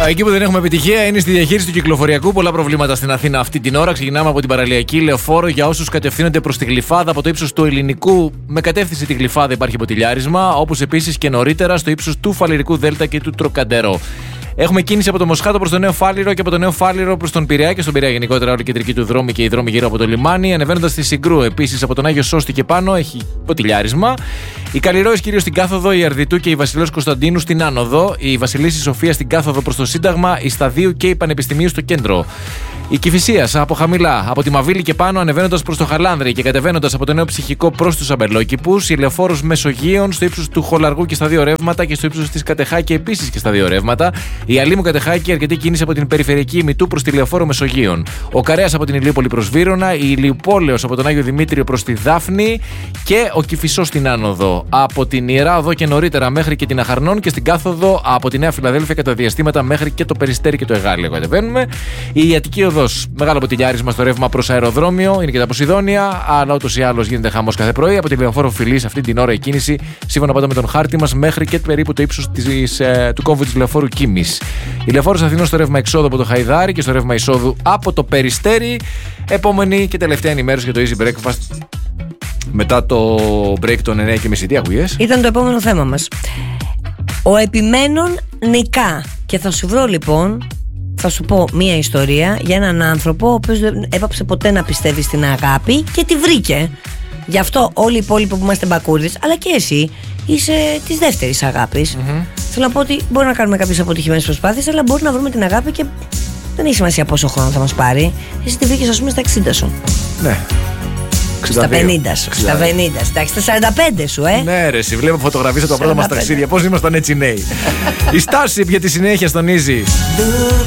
Εκεί που δεν έχουμε επιτυχία είναι στη διαχείριση του κυκλοφοριακού. Πολλά προβλήματα στην Αθήνα αυτή την ώρα. Ξεκινάμε από την παραλιακή λεωφόρο για όσους κατευθύνονται προς τη Γλυφάδα από το ύψος του Ελληνικού. Με κατεύθυνση τη Γλυφάδα υπάρχει ποτηλιάρισμα, όπως επίσης και νωρίτερα στο ύψος του Φαλιρικού Δέλτα και του Τροκαντερό. Έχουμε κίνηση από το Μοσχάτο προς το Νέο Φάληρο και από το Νέο Φάληρο προς τον Πειραιά και στον Πειραιά γενικότερα όλη η κεντρική του δρόμη και οι δρόμοι γύρω από το λιμάνι. Ανεβαίνοντας στη Συγκρού, επίσης από τον Άγιο Σώστη και πάνω έχει ποτηλιάρισμα. Η Καλλιρόης κυρίως στην κάθοδο, η Αρδιτού και η Βασιλέως Κωνσταντίνου στην άνοδο. Η Βασιλίσσης Σοφία στην κάθοδο προς το Σύνταγμα, η Σταδίου και η Πανεπιστημίου στο κέντρο. Η Κηφισίας από χαμηλά, από τη Μαβίλη και πάνω ανεβαίνοντας προς το Χαλάνδρη και κατεβαίνοντας από το Νέο Ψυχικό προς τους Αμπελόκηπους. Η Λεωφόρος Μεσογείων στο ύψος του Χολαργού και στα δύο ρεύματα και στο ύψος της Κατεχάκη επίσης και στα δύο ρεύματα. Η Αλήμου Κατεχάκη αρκετή κίνηση από την περιφερειακή ημιτού προς τη Λεωφόρο Μεσογείων. Ο Καρέας από την Ηλιούπολη προς Βύρωνα, η Ηλιουπόλεως από τον Άγιο Δημήτριο προς τη Δάφνη και ο Κηφισός στην άνοδο. Από την Ιερά Οδό και νωρίτερα μέχρι και την Αχαρνών και στην κάθοδο από τη Νέα Φιλαδέλφια κατά διαστήματα μέχρι και το Περιστέρι και το Εγάλιο κατεβαίνουμε. Η Ιαττική Οδός, μεγάλο ποτηλιάρισμα στο ρεύμα προς αεροδρόμιο, είναι και τα Ποσειδόνια, αλλά ούτως ή άλλως γίνεται χαμός κάθε πρωί. Από τη Λεωφόρο Φιλής αυτή την ώρα η κίνηση, σύμφωνα πάντα με τον χάρτη μας, μέχρι και περίπου το ύψος του κόμβου της Λεωφόρου Κίμης. Η Λεωφόρος Αθηνών στο ρεύμα εξόδου από το Χαϊδάρι και στο ρεύμα εισόδου από το Περιστέρι. Επόμενη και τελευταία ενημέρωση για το Easy Breakfast μετά το break των 9:30. Τι ακούγες? Ήταν το επόμενο θέμα μας. Ο επιμένων νικά. Και θα σου βρω λοιπόν, θα σου πω μία ιστορία για έναν άνθρωπο ο οποίος δεν έπαψε ποτέ να πιστεύει στην αγάπη και τη βρήκε. Γι' αυτό όλοι οι υπόλοιποι που είμαστε μπακούρδες, αλλά και εσύ, είσαι της δεύτερης αγάπης. Θέλω να πω ότι μπορεί να κάνουμε κάποιες αποτυχημένες προσπάθειες, αλλά μπορεί να βρούμε την αγάπη και δεν έχει σημασία πόσο χρόνο θα μας πάρει. Εσύ τη βρήκες, ας πούμε, στα 60 σου. Ναι. Στα 50 σου, στα 50, εντάξει, στα 45 σου, Ναι, ρε, εσύ βλέπω φωτογραφίες από τα πρώτα μας ταξίδια. Πώς ήμασταν έτσι νέοι. Η Starship για τη συνέχεια στον Easy.